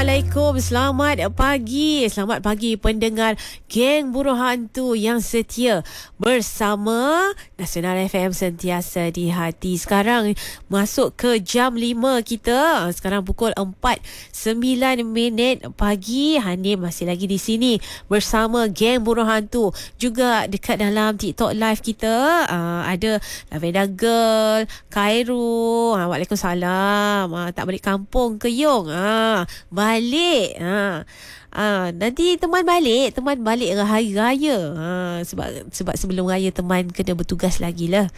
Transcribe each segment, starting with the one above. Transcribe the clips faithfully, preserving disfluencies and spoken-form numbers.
Assalamualaikum, selamat pagi. Selamat pagi pendengar Geng Buruh Hantu yang setia bersama Nasional F M sentiasa di hati. Sekarang masuk ke jam lima kita. Sekarang pukul empat sembilan minit pagi. Hanim masih lagi di sini bersama Geng Buruh Hantu. Juga dekat dalam TikTok live kita uh, ada Lavenda Girl, Khairul. Ha, Waalaikumsalam. Ha, tak balik kampung ke Yung? Ha, balik. Ha. Ha, nanti teman balik, teman balik hari raya. Ha, sebab sebab sebelum raya teman kena bertugas lagi lah.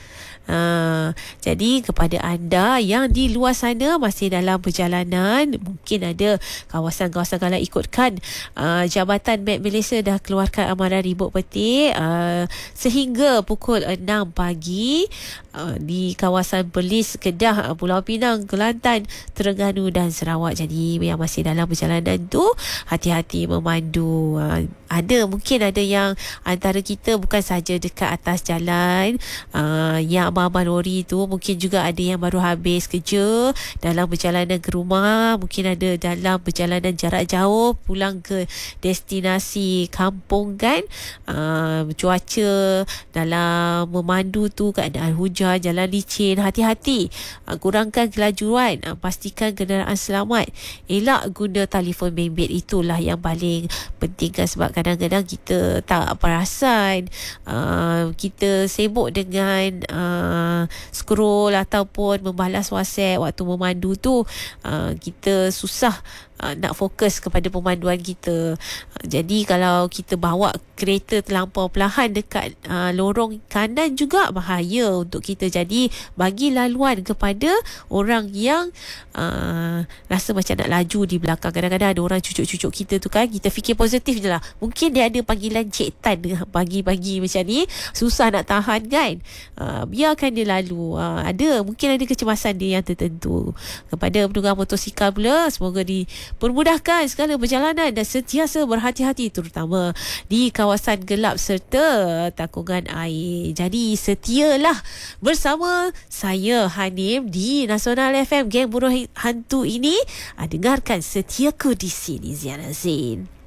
Ha, jadi kepada anda yang di luar sana masih dalam perjalanan, mungkin ada kawasan-kawasan kalau ikutkan uh, Jabatan Map Malaysia dah keluarkan amaran ribut petik uh, sehingga pukul enam pagi uh, di kawasan Perlis, Kedah, Pulau Pinang, Kelantan, Terengganu dan Sarawak. Jadi yang masih dalam perjalanan tu hati-hati memandu. Uh, ada mungkin ada yang antara kita bukan saja dekat atas jalan, uh, yang abang-abang lori tu, mungkin juga ada yang baru habis kerja dalam perjalanan ke rumah, mungkin ada dalam perjalanan jarak jauh pulang ke destinasi kampung kan. Uh, cuaca dalam memandu tu keadaan hujan, jalan licin, hati-hati. Uh, kurangkan kelajuan, uh, pastikan kenderaan selamat, elak guna telefon bimbit. Itulah yang paling penting kan, sebab kadang-kadang kita tak perasan, uh, kita sibuk dengan uh, scroll ataupun membalas WhatsApp waktu memandu tu, uh, kita susah uh, nak fokus kepada pemanduan kita. Uh, jadi kalau kita bawa kereta terlampau perlahan dekat uh, lorong kanan juga bahaya untuk kita. Jadi bagi laluan kepada orang yang uh, rasa macam nak laju di belakang. Kadang-kadang ada orang cucuk-cucuk kita tu kan, kita fikir positif je lah. Mungkin dia ada panggilan Cik Tan pagi-pagi macam ni, susah nak tahan kan. Uh, biarkan dia lalu. Uh, ada mungkin ada kecemasan dia yang tertentu. Kepada penunggang motosikal pula, semoga dipermudahkan segala perjalanan dan sentiasa berhati-hati, terutama di kawasan gelap serta takungan air. Jadi setialah bersama saya Hanim di Nasional F M Geng Buruh Hantu ini. Uh, dengarkan Setiaku di sini, Ziana Zain.